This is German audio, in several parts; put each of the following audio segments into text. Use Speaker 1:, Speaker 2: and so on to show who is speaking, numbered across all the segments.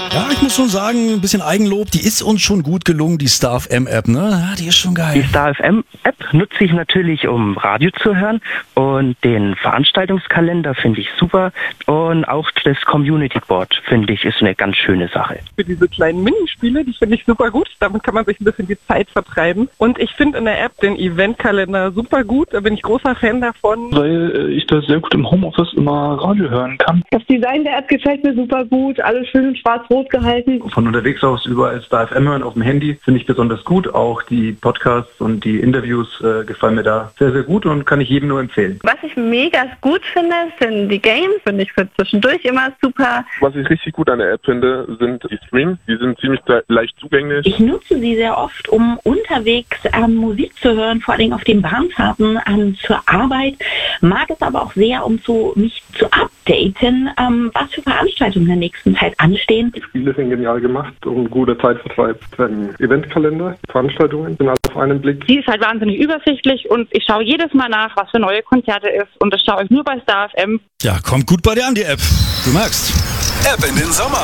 Speaker 1: Ja, ich muss schon sagen, ein bisschen Eigenlob, die ist uns schon gut gelungen, die Star FM App, ne? Ja, die ist schon geil.
Speaker 2: Die Star FM App nutze ich natürlich, um Radio zu hören, und den Veranstaltungskalender finde ich super, und auch das Community Board finde ich ist eine ganz schöne Sache.
Speaker 3: Für diese kleinen Minispiele, die finde ich super gut, damit kann man sich ein bisschen die Zeit vertreiben, und ich finde in der App den Eventkalender super gut, da bin ich großer Fan davon.
Speaker 4: Weil ich da sehr gut im Homeoffice immer Radio hören kann.
Speaker 5: Das Design der App gefällt mir super gut, alles schön schwarz-rot gehalten.
Speaker 6: Von unterwegs aus überall Star FM hören auf dem Handy finde ich besonders gut. Auch die Podcasts und die Interviews gefallen mir da sehr, sehr gut und kann ich jedem nur empfehlen.
Speaker 7: Was ich mega gut finde, sind die Games, finde ich für zwischendurch immer super.
Speaker 8: Was ich richtig gut an der App finde, sind die Streams. Die sind ziemlich leicht zugänglich.
Speaker 9: Ich nutze sie sehr oft, um unterwegs Musik zu hören, vor allem auf den Bahnfahrten zur Arbeit. Mag es aber auch sehr, um mich zu updaten, was für Veranstaltungen in der nächsten Zeit anstehen.
Speaker 10: Die Spiele sind genial gemacht und ein guter Zeitvertreib. Ein Eventkalender, Veranstaltungen sind alles auf einen Blick.
Speaker 5: Die ist halt wahnsinnig übersichtlich und ich schaue jedes Mal nach, was für neue Konzerte ist, und das schaue ich nur bei Star FM.
Speaker 1: Ja, kommt gut bei dir an, die App. Du merkst.
Speaker 11: App in den Sommer.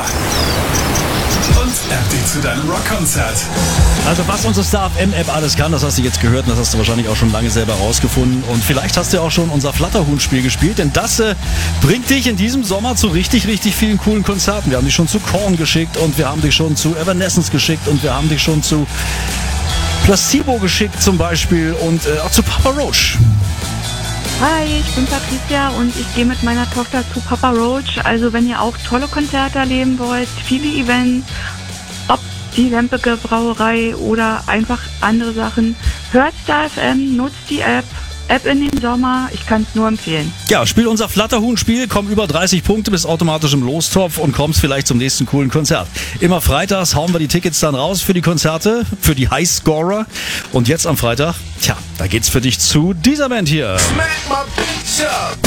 Speaker 11: Und App dich zu deinem Rockkonzert.
Speaker 1: Also was unsere Star FM App alles kann, das hast du jetzt gehört und das hast du wahrscheinlich auch schon lange selber rausgefunden. Und vielleicht hast du auch schon unser Flatterhuhn-Spiel gespielt, denn das bringt dich in diesem Sommer zu richtig, richtig vielen coolen Konzerten. Wir haben dich schon zu Korn geschickt und wir haben dich schon zu Evanescence geschickt und wir haben dich schon zu Placebo geschickt zum Beispiel und auch zu Papa Roach.
Speaker 12: Hi, ich bin Patricia und ich gehe mit meiner Tochter zu Papa Roach. Also wenn ihr auch tolle Konzerte erleben wollt, viele Events, ob die Lempeke Brauerei oder einfach andere Sachen, hört Star FM, nutzt die App in den Sommer, ich kann es nur empfehlen.
Speaker 1: Ja, spiel unser Flatterhuhn-Spiel, komm über 30 Punkte, bist automatisch im Lostopf und kommst vielleicht zum nächsten coolen Konzert. Immer freitags hauen wir die Tickets dann raus für die Konzerte, für die Highscorer. Und jetzt am Freitag, tja, da geht's für dich zu dieser Band hier.
Speaker 11: Smack my bitch up.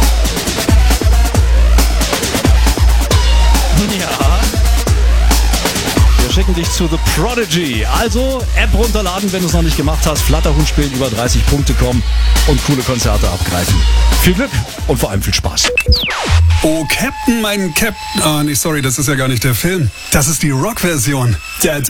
Speaker 1: Ja. Wir schicken dich zu The Prodigy. Also App runterladen, wenn du es noch nicht gemacht hast. Flatterhuhn spielen, über 30 Punkte kommen und coole Konzerte abgreifen. Viel Glück und vor allem viel Spaß.
Speaker 11: Oh, Captain, mein Captain. Ah, nee, sorry, das ist ja gar nicht der Film. Das ist die Rock-Version. Dead